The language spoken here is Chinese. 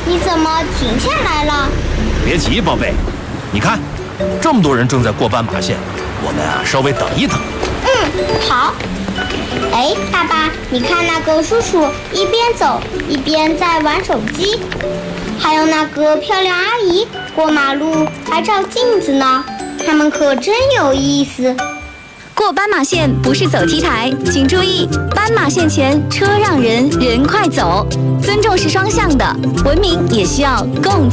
你怎么停下来了？ 别急，宝贝，你看，这么多人正在过斑马线，我们稍微等一等。 好。哎，爸爸，你看那个叔叔一边走一边在玩手机，还有那个漂亮阿姨过马路还照镜子呢，他们可真有意思。 过斑马线不是走 T 台，请注意，斑马线前车让人，人快走，尊重是双向的，文明也需要共